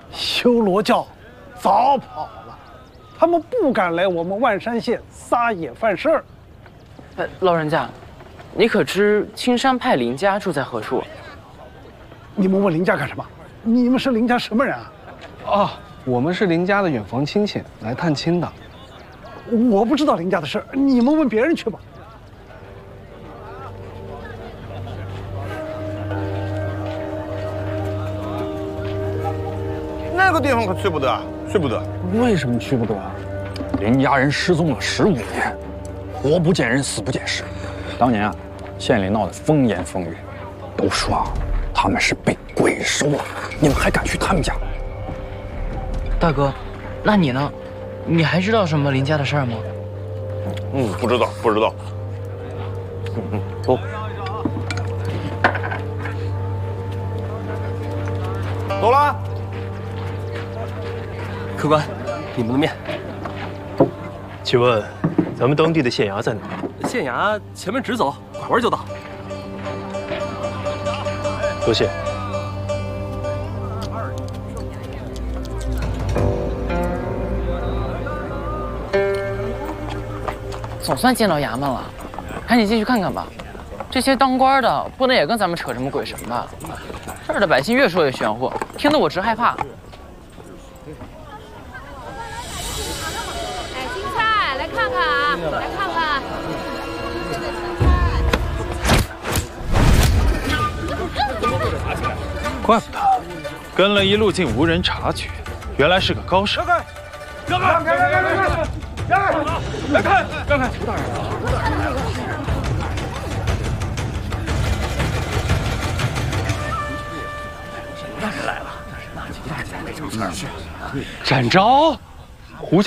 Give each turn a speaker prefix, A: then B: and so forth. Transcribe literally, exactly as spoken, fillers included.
A: 修罗教早跑了，他们不敢来我们万山县撒野犯事儿。
B: 呃，老人家，你可知青山派林家住在何处？
A: 你们问林家干什么？你们是林家什么人啊？
C: 哦，我们是林家的远房亲戚，来探亲的。
A: 我不知道林家的事，你们问别人去吧。
D: 那个地方可去不得，去不得。
E: 为什么去不得啊？林家人失踪了十五年，活不见人，死不见尸。当年啊，县里闹得风言风语，都说啊，他们是被鬼收了。你们还敢去他们家？
B: 大哥，那你呢？你还知道什么林家的事儿吗？
D: 嗯，不知道，不知道。嗯嗯，走。走了。
F: 客官，你们的面。请问，咱们当地的县衙在哪？县衙前面直走，拐弯就到。多谢。
B: 总算见到衙门了，赶紧进去看看吧。这些当官的不能也跟咱们扯什么鬼神吧？这儿的百姓越说越玄乎，听得我直害怕。
G: 看看啊，来看看。
H: 怪不得，跟了一路竟无人察觉，原来是个高手。让开！让开！让开！让开！让开！让开！让开！大人啊！那是来了，那是那几大家没什么事。展昭。